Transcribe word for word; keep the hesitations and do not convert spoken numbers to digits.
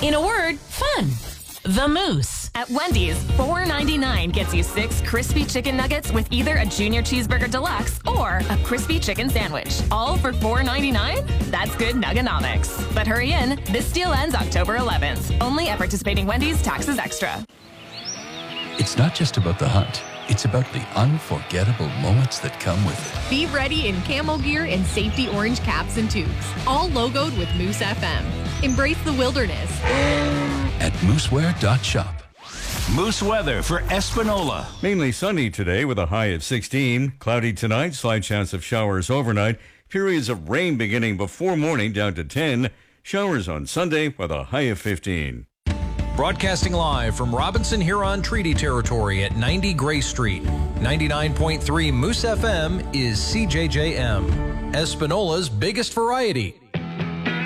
In a word, fun. The Moose. At Wendy's, four ninety-nine gets you six crispy chicken nuggets with either a Junior Cheeseburger Deluxe or a crispy chicken sandwich. All for four ninety-nine? That's good Nugganomics. But hurry in, this deal ends October eleventh. Only at participating Wendy's, taxes extra. It's not just about the hunt. It's about the unforgettable moments that come with it. Be ready in camo gear and safety orange caps and tubes, all logoed with Moose F M. Embrace the wilderness at mooseware dot shop. Moose weather for Espanola. Mainly sunny today with a high of sixteen. Cloudy tonight, slight chance of showers overnight. Periods of rain beginning before morning down to ten. Showers on Sunday with a high of fifteen. Broadcasting live from Robinson Huron Treaty Territory at ninety Gray Street. ninety-nine point three Moose F M is C J J M, Espanola's biggest variety.